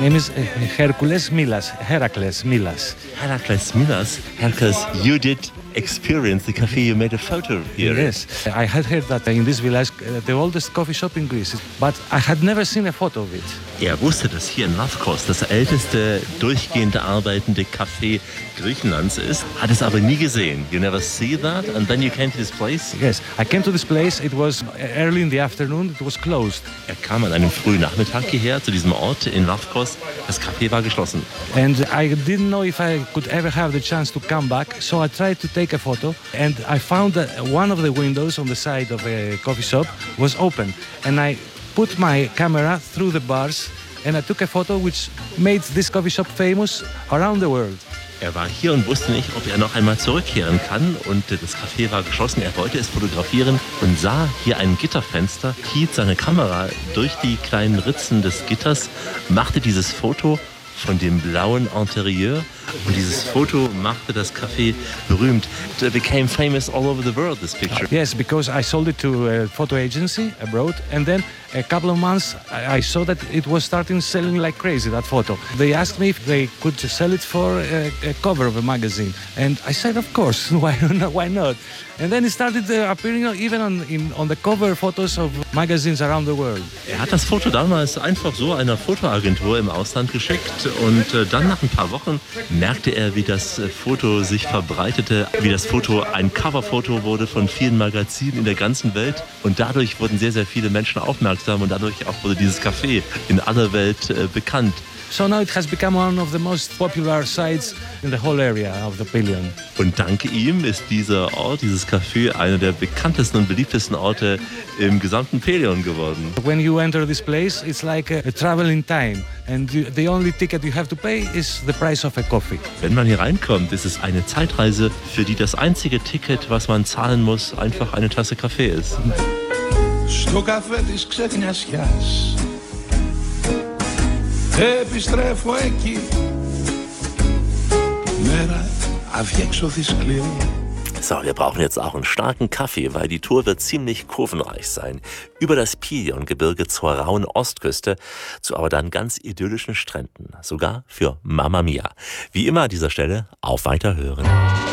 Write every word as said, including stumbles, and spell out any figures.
name is uh, Hercules Milas, Heracles Milas. Heracles Milas, Hercules, you did experience the cafe, you made a photo here. Yes, I had heard that in this village, uh, the oldest coffee shop in Greece, but I had never seen a photo of it. Er wusste, dass hier in Lavkos das älteste durchgehend arbeitende Café Griechenlands ist, hat es aber nie gesehen. You never see that, and then you came to this place? Yes, I came to this place, it was early in the afternoon, it was closed. Er kam an einem frühen Nachmittag hierher, zu diesem Ort in Lavkos. Das Café war geschlossen. And I didn't know if I could ever have the chance to come back, so I tried to take a photo, and I found that one of the windows on the side of a coffee shop was open, and I put my camera through the bars, and I took a photo which made this coffee shop famous around the world. Er war hier und wusste nicht, ob er noch einmal zurückkehren kann. Und das Café war geschlossen. Er wollte es fotografieren und sah hier ein Gitterfenster, hielt seine Kamera durch die kleinen Ritzen des Gitters, machte dieses Foto von dem blauen Interieur. Und dieses Foto machte das Café berühmt. It became famous all over the world, this picture. Yes, because I sold it to a photo agency abroad, and then a couple of months I saw that it was starting selling like crazy, that photo. They asked me if they could sell it for a, a cover of a magazine, and I said, of course, why not? Why not? And then it started uh, appearing even on, in, on the cover photos of magazines around the world. Er hat das Foto damals einfach so einer Fotoagentur im Ausland geschickt und äh, dann nach ein paar Wochen merkte er, wie das Foto sich verbreitete, wie das Foto ein Coverfoto wurde von vielen Magazinen in der ganzen Welt. Und dadurch wurden sehr, sehr viele Menschen aufmerksam und dadurch auch wurde dieses Café in aller Welt äh, bekannt. So now it has become one of the most popular sites in the whole area of the Pelion. Und dank ihm ist dieser Ort, dieses Café, einer der bekanntesten und beliebtesten Orte im gesamten Pelion geworden. When you enter this place, it's like a, a travel in time, and you, the only ticket you have to pay is the price of a coffee. Wenn man hier reinkommt, ist es eine Zeitreise, für die das einzige Ticket, was man zahlen muss, einfach eine Tasse Kaffee ist. Στο καφέ της ξεχνιασιάς επιστρέφω εκεί μέρα αδιέξοδη σκληρή. So, wir brauchen jetzt auch einen starken Kaffee, weil die Tour wird ziemlich kurvenreich sein. Über das Pelion-Gebirge zur rauen Ostküste, zu aber dann ganz idyllischen Stränden. Sogar für Mamma Mia. Wie immer an dieser Stelle, auf Weiterhören.